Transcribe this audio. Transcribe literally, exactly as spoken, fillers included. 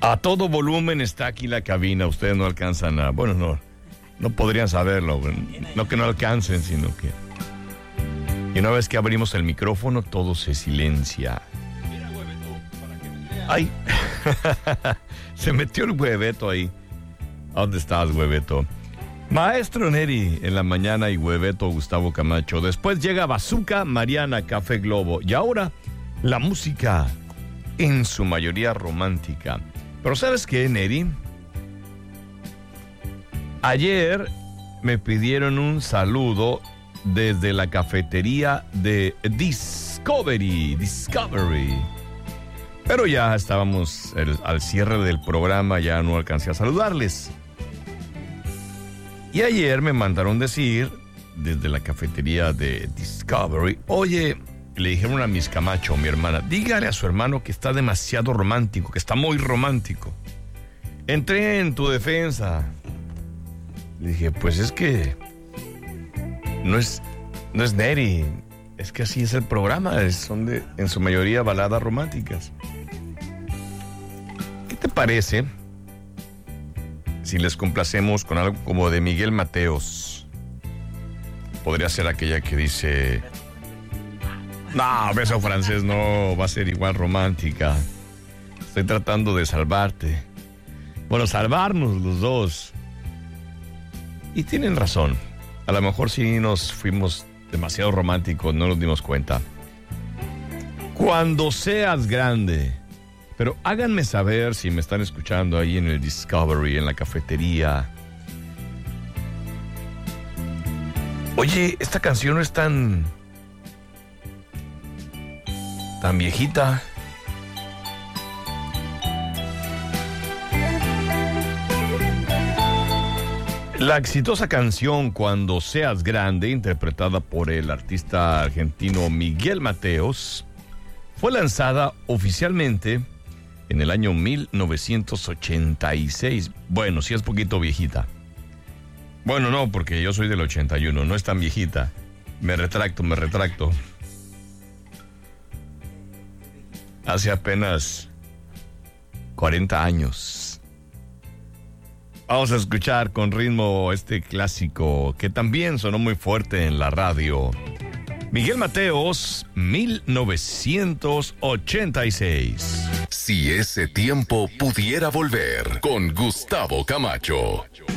A todo volumen está aquí la cabina. Ustedes no alcanzan a... Bueno, no, no podrían saberlo. No que no alcancen, sino que... Y una vez que abrimos el micrófono, todo se silencia. ¡Ay! Se metió el hueveto ahí. ¿A dónde estás, hueveto? Maestro Neri en la mañana y hueveto Gustavo Camacho. Después llega Bazooka, Mariana, Café Globo. Y ahora, la música, en su mayoría romántica. Pero ¿sabes qué, Neri? Ayer me pidieron un saludo desde la cafetería de Discovery. Discovery. Pero ya estábamos el, al cierre del programa, ya no alcancé a saludarles. Y ayer me mandaron decir, desde la cafetería de Discovery, oye, le dijeron a Miss Camacho, mi hermana, dígale a su hermano que está demasiado romántico, que está muy romántico. Entré en tu defensa. Le dije, pues es que no es, no es Neri, es que así es el programa, es, son de, en su mayoría baladas románticas. ¿Qué te parece si les complacemos con algo como de Miguel Mateos? Podría ser aquella que dice... No, beso francés no va a ser igual romántica. Estoy tratando de salvarte. Bueno, salvarnos los dos. Y tienen razón. A lo mejor sí nos fuimos demasiado románticos, no nos dimos cuenta. Cuando seas grande. Pero háganme saber si me están escuchando ahí en el Discovery, en la cafetería. Oye, esta canción no es tan... tan viejita. La exitosa canción Cuando seas grande, interpretada por el artista argentino Miguel Mateos, fue lanzada oficialmente en el año mil novecientos ochenta y seis. Bueno, sí es poquito viejita. Bueno, no, porque yo soy del ochenta y uno, no es tan viejita. Me retracto, me retracto. Hace apenas cuarenta años. Vamos a escuchar con ritmo este clásico que también sonó muy fuerte en la radio. Miguel Mateos, mil novecientos ochenta y seis. Si ese tiempo pudiera volver, con Gustavo Camacho.